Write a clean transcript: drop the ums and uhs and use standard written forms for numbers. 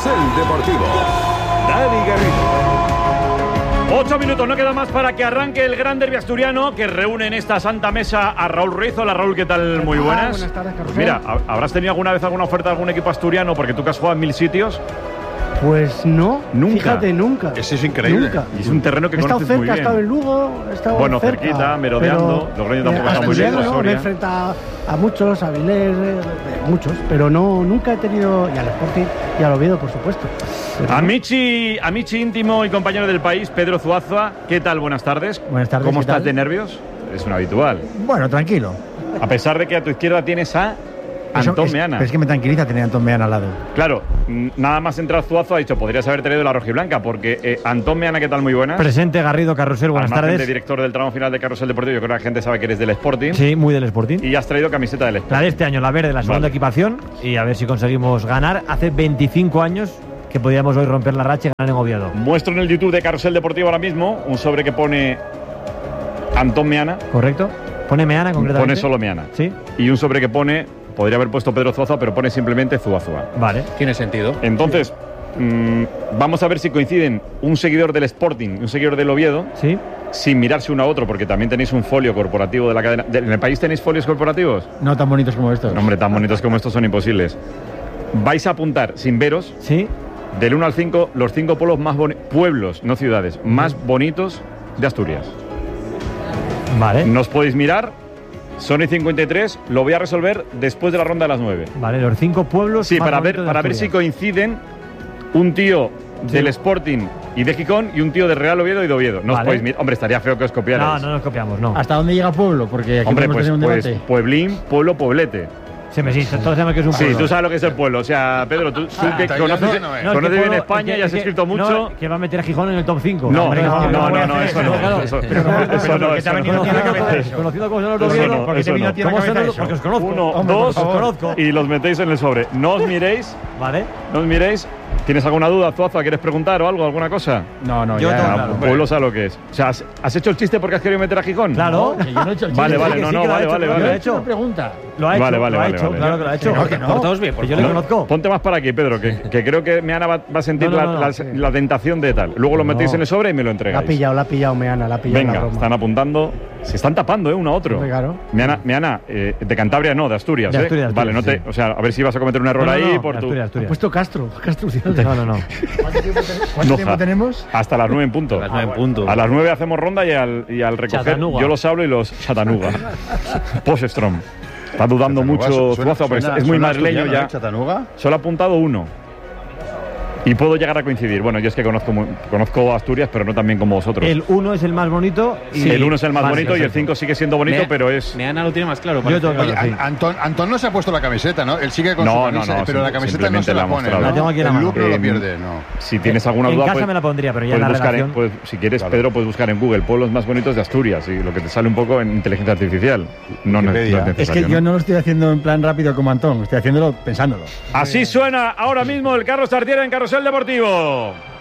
Carrusel Deportivo. Dani Garrido. 8 minutos, no queda más para que arranque el gran derbi asturiano que reúne en esta santa mesa a Raúl Ruiz. Hola Raúl, ¿qué tal? Muy buenas. Buenas tardes, Carrusel. Mira, ¿habrás tenido alguna vez alguna oferta de algún equipo asturiano? Porque tú que has jugado en 1000 sitios. Pues no, Nunca. Fíjate, nunca. Eso es increíble. Nunca. Y es un terreno que He estado conoces muy cerca, he bien. estado en Lugo, he estado Bueno, cerca, cerquita, merodeando. Logroño tampoco está muy asturiano, lejos, ¿no? Me Soria. he enfrentado a muchos, a Vilés, muchos, pero nunca he tenido, y al Sporting y al Oviedo, por supuesto. Pero Amici íntimo y compañero del país, Pedro Zuazua. ¿Qué tal? Buenas tardes. Buenas tardes, ¿Cómo ¿qué estás tal? de nervios? Es un habitual. Bueno, tranquilo. A pesar de que a tu izquierda tienes a Antón Meana. Pero es que me tranquiliza tener a Antón Meana al lado. Claro, nada más entrar Zuazo ha dicho, podrías haber traído la rojiblanca, porque Antón Meana, ¿qué tal? Muy buenas. Presente, Garrido, Carrusel, buenas Al margen de tardes. director del tramo final de Carrusel Deportivo, yo creo que la gente sabe que eres del Sporting. Sí, muy del Sporting. Y has traído camiseta del Sporting. La de este año, la verde, la segunda Vale. equipación. Y a ver si conseguimos ganar. Hace 25 años que podíamos hoy romper la racha y ganar en Oviedo. Muestro en el YouTube de Carrusel Deportivo ahora mismo un sobre que pone Antón Meana, ¿Correcto? Pone Meana concretamente. pone solo Meana. Sí, Y un sobre que pone, podría haber puesto Pedro Zuazo, pero pone simplemente Zuazua. vale. Tiene sentido. Entonces, vamos a ver si coinciden un seguidor del Sporting y un seguidor del Oviedo, Sí. sin mirarse uno a otro, porque también tenéis un folio corporativo de la cadena. ¿En el país tenéis folios corporativos? No tan bonitos como estos. No, hombre, tan bonitos como estos son imposibles. Vais a apuntar, sin veros, Sí. del 1 al 5, los 5 pueblos más pueblos, no ciudades, más bonitos de Asturias. Vale. Nos podéis mirar, son y 53, lo voy a resolver después de la ronda de las 9. Vale, los 5 pueblos. Sí, más para bonitos de ver si Asturias. coinciden un tío del Sporting y de Gijón y un tío de Real Oviedo y de Oviedo. No os Vale. podéis mirar. Hombre, estaría feo que os copiarais. No nos copiamos, no. ¿Hasta dónde llega pueblo? Porque aquí Hombre, podemos pues, tener un debate. pueblín, pueblo, pueblete. Sí, todos sabemos que es un Sí, pueblo. tú sabes lo que es el pueblo. O sea, Pedro, tú que está conoces, bien, no, es conoces que bien pueblo- España es y has que- escrito no, mucho. que va a meter a Gijón en el top 5. No, Hombre, no, voy a no, hacer eso eso, no. claro. Eso Pero no, porque eso te ha venido no. a ti a la cabeza. Conocido como son los Eso Oviedo, no, porque eso te vino no. a ti a la cabeza. Porque os conozco. 1, Hombre, 2 os conozco. y los metéis en el sobre. No os miréis, Vale. no os miréis. ¿Tienes alguna duda, Zuazo? ¿Quieres preguntar o algo, alguna cosa? No, Yo ya. tengo Ah, claro. pueblo sabe lo que es. O sea, ¿has hecho el chiste porque has querido meter a Gijón? Claro. Que yo no he hecho el Vale, chiste. vale, que no, sí no, que lo ha vale, hecho, vale, claro que vale. lo ha hecho. Una pregunta. Lo ha hecho, Vale, lo ha vale, hecho, vale. claro que lo ha hecho. Que no, que no. Portaos bien, por Que yo le favor. conozco. Ponte más para aquí, Pedro, que creo que Meana va a sentir No, sí. la tentación de tal. Luego lo metéis No. en el sobre y me lo La ha entregáis. pillado Meana, la ha pillado la Venga, broma. están apuntando. Se están tapando, uno a otro. Hombre, claro. Meana, de Cantabria no, de Asturias. De Asturias, Vale, no te, sí. o sea, a ver si vas a cometer un error No, ahí no, por tu. Asturias, Ha Asturias. puesto Castro No. ¿Cuánto tiempo Noja. tenemos? Hasta las 9 en punto. A las 9 en punto. A las 9 hacemos ronda y al recoger Chattanooga. yo los hablo y los Chattanooga. Poststrom. Está dudando mucho Zuazo, porque es muy madrileño ya. Chattanooga. Solo ha apuntado uno. Y puedo llegar a coincidir. Bueno, yo es que conozco Asturias, pero no tan bien como vosotros. El 1 es el más bonito. Y El 1 es el más Vale, bonito y el perfecto. 5 sigue siendo bonito, pero es. Meana lo tiene más claro. Yo tengo parece. claro, Oye, sí. Antón no se ha puesto la camiseta, ¿no? Él sigue con No, su no, camisa, no, pero la camiseta no simplemente se la la pone, mostrado. ¿no? La tengo aquí en la El mano. lucro lo pierde, no. Si tienes alguna En duda, casa pues, me la pondría, pero ya en puedes la buscar redacción. si quieres, Pedro, puedes buscar en Google pueblos más bonitos de Asturias y lo que te sale un poco en inteligencia artificial. No, no es Wikipedia. necesario, Es que yo no lo estoy haciendo en plan rápido como Antón, estoy haciéndolo pensándolo. Así suena ahora mismo el Carlos Tartiere en Carrusel Deportivo.